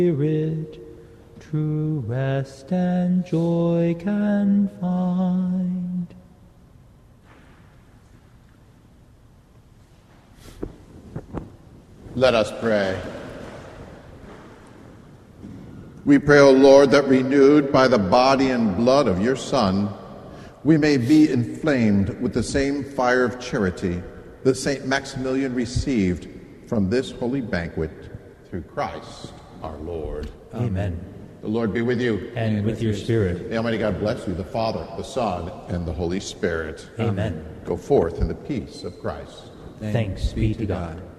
Spirit, true rest and joy can find. Let us pray. We pray, O Lord, that renewed by the body and blood of your Son, we may be inflamed with the same fire of charity that St. Maximilian received from this holy banquet, through Christ our Lord. Amen. The Lord be with you. And with your spirit. May Almighty God bless you, the Father, the Son, and the Holy Spirit. Amen. Go forth in the peace of Christ. Thanks be to God.